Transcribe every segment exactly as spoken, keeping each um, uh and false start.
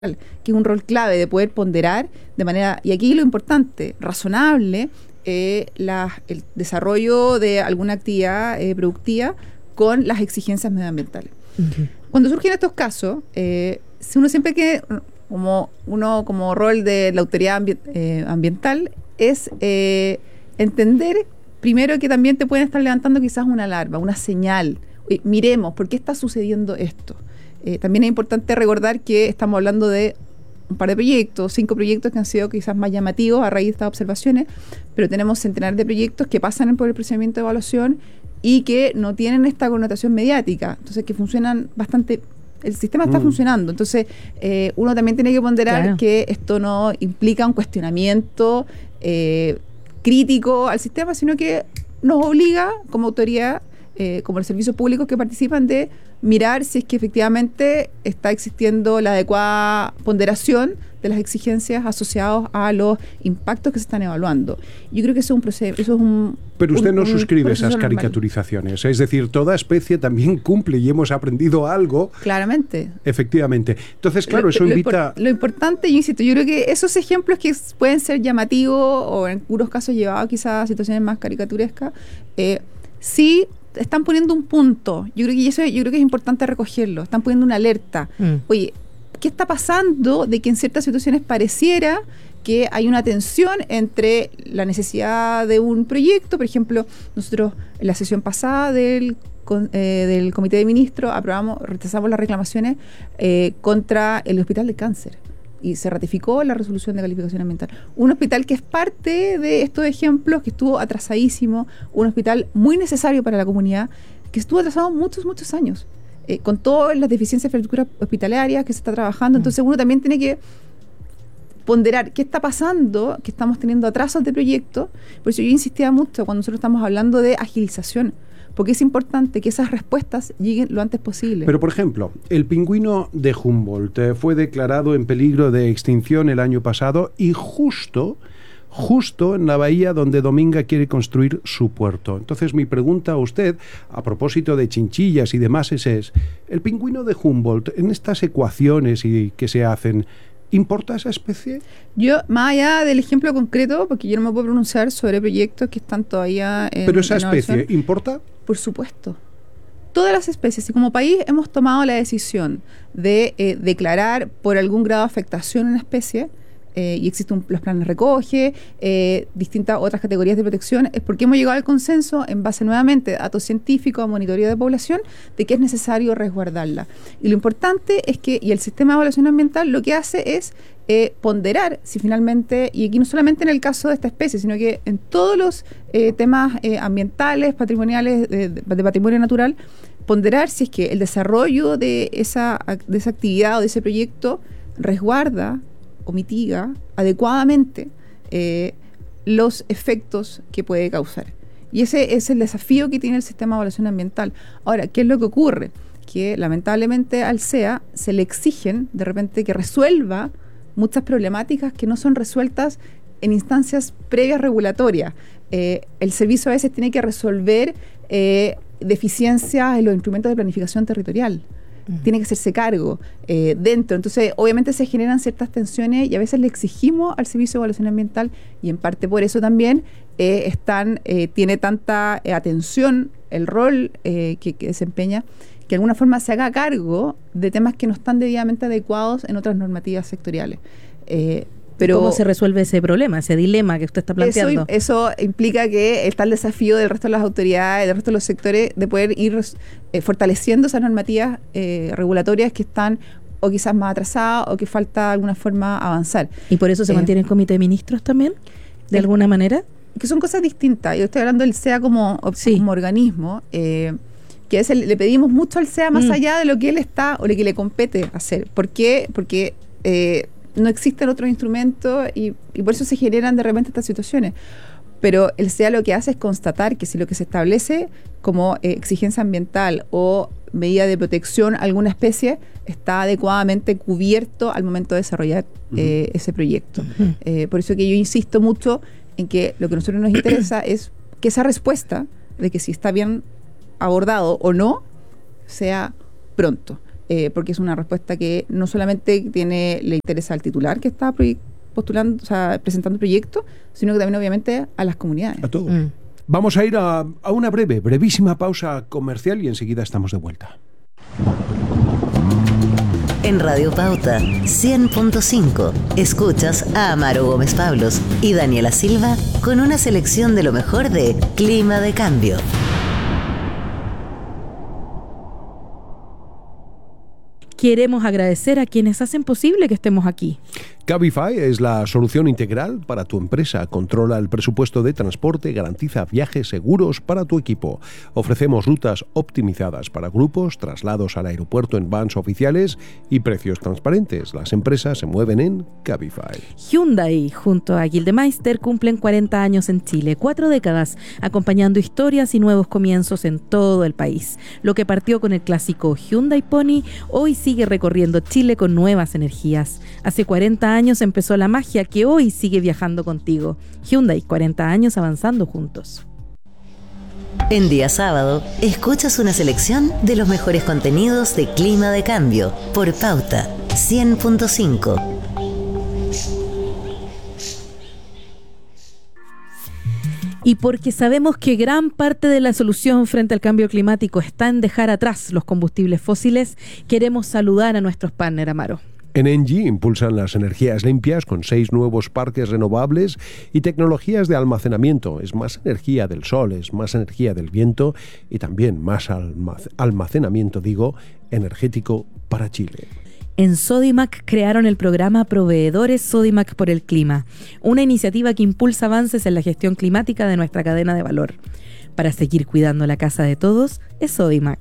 que es un rol clave de poder ponderar de manera, y aquí lo importante, razonable, eh, la, el desarrollo de alguna actividad eh, productiva con las exigencias medioambientales. Uh-huh. Cuando surgen estos casos, eh, si uno siempre que, como uno como rol de la autoridad ambi- eh, ambiental, es eh, entender primero que también te pueden estar levantando quizás una alarma, una señal. Oye, miremos, ¿por qué está sucediendo esto? Eh, también es importante recordar que estamos hablando de un par de proyectos, cinco proyectos que han sido quizás más llamativos a raíz de estas observaciones, pero tenemos centenares de proyectos que pasan por el procedimiento de evaluación y que no tienen esta connotación mediática, entonces que funcionan bastante, el sistema está mm. funcionando, entonces eh, uno también tiene que ponderar claro. que esto no implica un cuestionamiento eh, crítico al sistema, sino que nos obliga como autoridad, eh, como los servicios públicos que participan, de mirar si es que efectivamente está existiendo la adecuada ponderación de las exigencias asociadas a los impactos que se están evaluando. Yo creo que eso es un proceso, eso es un... Pero usted un, no un suscribe esas normal. caricaturizaciones, es decir, toda especie también cumple y hemos aprendido algo. Claramente. Efectivamente. Entonces, claro, lo, eso lo invita... Lo, lo importante, yo insisto, yo creo que esos ejemplos que pueden ser llamativos o en algunos casos llevados quizás a situaciones más caricaturescas, eh, sí están poniendo un punto. Yo creo que eso, yo creo que es importante recogerlo. Están poniendo una alerta. Mm. Oye, ¿qué está pasando de que en ciertas situaciones pareciera que hay una tensión entre la necesidad de un proyecto? Por ejemplo, nosotros en la sesión pasada del, con, eh, del Comité de Ministros aprobamos, rechazamos las reclamaciones eh, contra el Hospital de Cáncer. Y se ratificó la resolución de calificación ambiental. Un hospital que es parte de estos ejemplos, que estuvo atrasadísimo, un hospital muy necesario para la comunidad, que estuvo atrasado muchos, muchos años, eh, con todas las deficiencias de infraestructura hospitalaria que se está trabajando. Entonces uno también tiene que ponderar qué está pasando, que estamos teniendo atrasos de proyectos. Por eso yo insistía mucho cuando nosotros estamos hablando de agilización, porque es importante que esas respuestas lleguen lo antes posible. Pero, por ejemplo, el pingüino de Humboldt eh, fue declarado en peligro de extinción el año pasado y justo, justo en la bahía donde Dominga quiere construir su puerto. Entonces, mi pregunta a usted, a propósito de chinchillas y demás, es, es ¿el pingüino de Humboldt, en estas ecuaciones y que se hacen, ¿importa esa especie? Yo, más allá del ejemplo concreto, porque yo no me puedo pronunciar sobre proyectos que están todavía en... ¿Pero esa en especie evaluación. importa? Por supuesto. Todas las especies. Y como país hemos tomado la decisión de eh, declarar por algún grado de afectación una especie, eh, y existen un, los planes recoge, eh, distintas otras categorías de protección, es porque hemos llegado al consenso, en base nuevamente a datos científicos, a monitoreo de población, de que es necesario resguardarla. Y lo importante es que, y el sistema de evaluación ambiental lo que hace es eh, ponderar si finalmente, y aquí no solamente en el caso de esta especie, sino que en todos los eh, temas eh, ambientales, patrimoniales, de, de patrimonio natural, ponderar si es que el desarrollo de esa, de esa actividad o de ese proyecto resguarda o mitiga adecuadamente eh, los efectos que puede causar. Y ese es el desafío que tiene el sistema de evaluación ambiental. Ahora, ¿qué es lo que ocurre? Que lamentablemente al C E A se le exigen de repente que resuelva muchas problemáticas que no son resueltas en instancias previas regulatorias. Eh, el servicio a veces tiene que resolver eh, deficiencias en los instrumentos de planificación territorial. Uh-huh. Tiene que hacerse cargo eh, dentro. Entonces, obviamente se generan ciertas tensiones y a veces le exigimos al Servicio de Evaluación Ambiental, y en parte por eso también eh, están, eh, tiene tanta eh, atención el rol eh, que, que desempeña, que de alguna forma se haga cargo de temas que no están debidamente adecuados en otras normativas sectoriales. Eh, Pero ¿cómo se resuelve ese problema, ese dilema que usted está planteando? Eso, eso implica que está el desafío del resto de las autoridades, del resto de los sectores, de poder ir eh, fortaleciendo esas normativas eh, regulatorias que están o quizás más atrasadas o que falta de alguna forma avanzar. ¿Y por eso se eh, mantiene el Comité de Ministros también, de el, alguna manera? Que son cosas distintas. Yo estoy hablando del C E A como, sí. como organismo, eh, que es el, le pedimos mucho al C E A más mm. allá de lo que él está o lo que le compete hacer. ¿Por qué? Porque... Eh, no existen otros instrumentos y, y por eso se generan de repente estas situaciones. Pero el C E A lo que hace es constatar que si lo que se establece como eh, exigencia ambiental o medida de protección a alguna especie está adecuadamente cubierto al momento de desarrollar uh-huh. eh, ese proyecto. Uh-huh. Eh, por eso que yo insisto mucho en que lo que a nosotros nos interesa es que esa respuesta de que si está bien abordado o no sea pronto. eh, porque es una respuesta que no solamente tiene, le interesa al titular que está postulando, o sea, presentando el proyecto, sino que también obviamente a las comunidades. A todo. Mm. Vamos a ir a, a una breve, brevísima pausa comercial y enseguida estamos de vuelta. En Radio Pauta cien punto cinco escuchas a Amaro Gómez Pablos y Daniela Silva con una selección de lo mejor de Clima de Cambio. Queremos agradecer a quienes hacen posible que estemos aquí. Cabify es la solución integral para tu empresa. Controla el presupuesto de transporte, garantiza viajes seguros para tu equipo. Ofrecemos rutas optimizadas para grupos, traslados al aeropuerto en vans oficiales y precios transparentes. Las empresas se mueven en Cabify. Hyundai, junto a Gildemeister, cumplen cuarenta años en Chile, cuatro décadas, acompañando historias y nuevos comienzos en todo el país. Lo que partió con el clásico Hyundai Pony, hoy sigue recorriendo Chile con nuevas energías. Hace cuarenta años empezó la magia que hoy sigue viajando contigo. Hyundai, cuarenta años avanzando juntos. En día sábado, escuchas una selección de los mejores contenidos de Clima de Cambio por Pauta cien punto cinco. Y porque sabemos que gran parte de la solución frente al cambio climático está en dejar atrás los combustibles fósiles, queremos saludar a nuestros partners, Amaro. En Engie impulsan las energías limpias con seis nuevos parques renovables y tecnologías de almacenamiento. Es más energía del sol, es más energía del viento y también más almacenamiento, digo, energético para Chile. En Sodimac crearon el programa Proveedores Sodimac por el Clima, una iniciativa que impulsa avances en la gestión climática de nuestra cadena de valor. Para seguir cuidando la casa de todos, es Sodimac.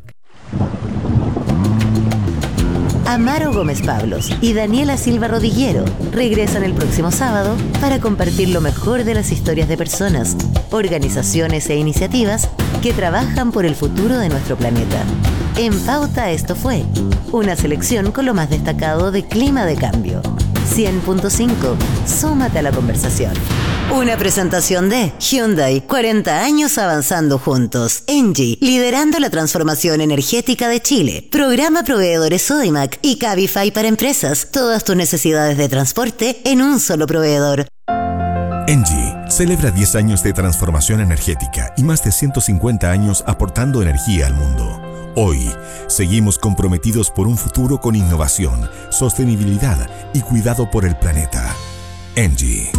Amaro Gómez Pablos y Daniela Silva Rodillero regresan el próximo sábado para compartir lo mejor de las historias de personas, organizaciones e iniciativas que trabajan por el futuro de nuestro planeta. En Pauta esto fue una selección con lo más destacado de Clima de Cambio. cien punto cinco. Súmate a la conversación. Una presentación de Hyundai, cuarenta años avanzando juntos. Engie, liderando la transformación energética de Chile. Programa Proveedores Sodimac y Cabify para empresas. Todas tus necesidades de transporte en un solo proveedor. Engie celebra diez años de transformación energética y más de ciento cincuenta años aportando energía al mundo. Hoy, seguimos comprometidos por un futuro con innovación, sostenibilidad y cuidado por el planeta. Engie.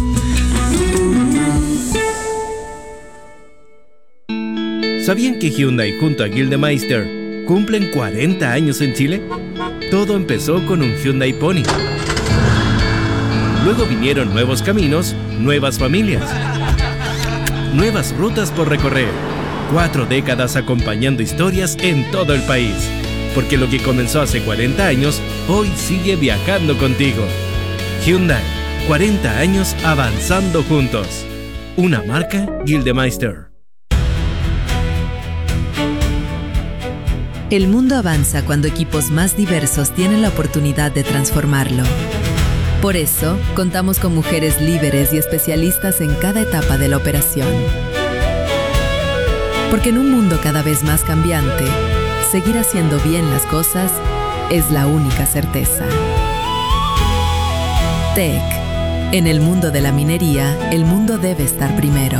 ¿Sabían que Hyundai junto a Gildemeister cumplen cuarenta años en Chile? Todo empezó con un Hyundai Pony. Luego vinieron nuevos caminos, nuevas familias, nuevas rutas por recorrer. Cuatro décadas acompañando historias en todo el país. Porque lo que comenzó hace cuarenta años, hoy sigue viajando contigo. Hyundai, cuarenta años avanzando juntos. Una marca Gildemeister. El mundo avanza cuando equipos más diversos tienen la oportunidad de transformarlo. Por eso, contamos con mujeres líderes y especialistas en cada etapa de la operación. Porque en un mundo cada vez más cambiante, seguir haciendo bien las cosas es la única certeza. T E C. En el mundo de la minería, el mundo debe estar primero.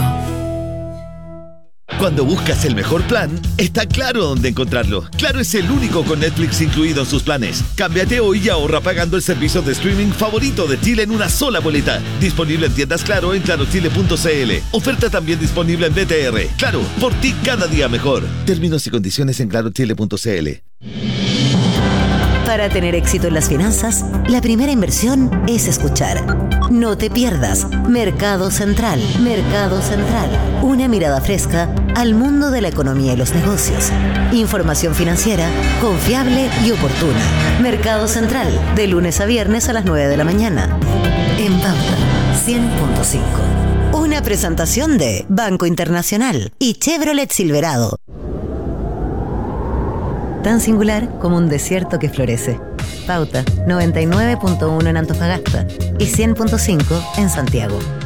Cuando buscas el mejor plan, está claro dónde encontrarlo. Claro es el único con Netflix incluido en sus planes. Cámbiate hoy y ahorra pagando el servicio de streaming favorito de Chile en una sola boleta. Disponible en tiendas Claro en claro chile punto c l. Oferta también disponible en B T R. Claro, por ti cada día mejor. Términos y condiciones en claro chile punto c l. Para tener éxito en las finanzas, la primera inversión es escuchar. No te pierdas Mercado Central. Mercado Central. Una mirada fresca al mundo de la economía y los negocios. Información financiera confiable y oportuna. Mercado Central, de lunes a viernes a las nueve de la mañana. En Pauta cien punto cinco. Una presentación de Banco Internacional y Chevrolet Silverado. Tan singular como un desierto que florece. Pauta noventa y nueve punto uno en Antofagasta y cien punto cinco en Santiago.